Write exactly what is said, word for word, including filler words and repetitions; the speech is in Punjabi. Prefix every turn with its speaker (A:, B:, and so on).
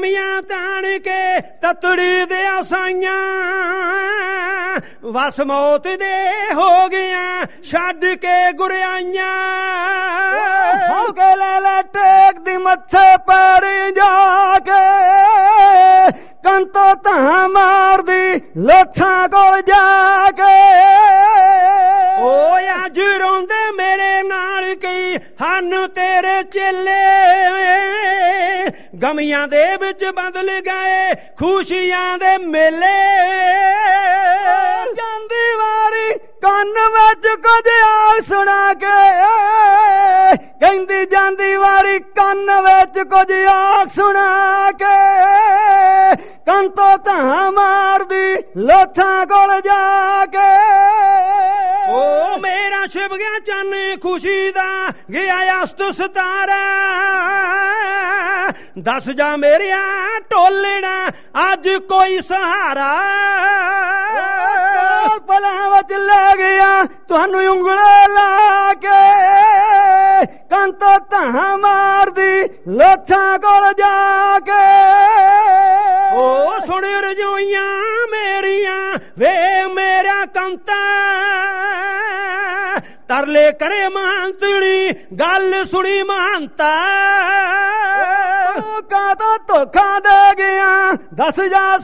A: ਗਮੀਆਂ ਤਾਣ ਕੇ ਤਤੜੀ ਦੇ ਆਸਾਈਆਂ ਵਸ ਮੌਤ ਦੇ ਹੋ ਗਈਆਂ ਛੱਡ ਕੇ ਗੁਰਿਆਈਆਂ
B: ਹੋ ਕੇ ਲੈ ਲੈ ਟੇਕਦੀ ਮੱਥੇ ਪੈਰੀ ਜਾ ਕੇ ਕੰਤੋਂ ਤਾਂ ਮਾਰਦੀ ਲੋਥਾਂ ਕੋਲ ਜਾ ਕੇ
A: ਓਏ ਅੱਜ ਰੋਂਦੇ ਮੇਰੇ ਨਾਲ ਕਈ ਹਨ ਤੇਰੇ ਚੇਲੇ ਗਮੀਆਂ ਦੇ ਵਿੱਚ ਬਦਲ ਗਏ ਖੁਸ਼ੀਆਂ ਦੇ ਮੇਲੇ
B: ਜਾਂਦੀ ਵਾਰੀ ਕੰਨ ਵਿੱਚ ਕੁਝ ਆਖ ਸੁਣਾ ਕੇ ਕਹਿੰਦੀ ਜਾਂਦੀ ਵਾਰੀ ਕੰਨ ਵਿੱਚ ਕੁਝ ਆਖ ਸੁਣਾ ਕੇ ਕੰਤੋਂ ਤਾਂ ਮਾਰਦੀ ਲੋਥਾਂ ਕੋਲ ਜਾ ਕੇ
A: ਓ ਮੇਰਾ ਛਿਪ ਗਿਆ ਚੰਨ ਖੁਸ਼ੀ ਦਾ ਗਿਆ ਅਸਤ ਸਤਾਰਾ ਦੱਸ ਜਾ ਮੇਰਿਆ ਢੋਲਣਾ ਅੱਜ ਕੋਈ ਸਹਾਰਾ
B: ਪਲਾਂ ਵਿੱਚ ਲੈ ਗਿਆ ਤੁਹਾਨੂੰ ਉਂਗਲਾਂ ਲਾ ਕੇ ਕੰਤੋਂ ਤਾਂ ਮਾਰਦੀ ਲੋਥਾਂ ਕੋਲ ਜਾ ਕੇ
A: ਓ ਸੁਣ ਰਜੋਈਆਂ ਮੇਰੀਆਂ ਵੇ ਮੇਰਾ ਕੰਤਾ ਤਰਲੇ ਕਰੇ ਮਹੰਤੜੀ ਗੱਲ ਸੁਣੀ ਮਹੰਤਾ
B: ਕਾਹਦਾ ਧੋਖਾ ਦੇ ਗਿਆ ਦੱਸ ਜਾ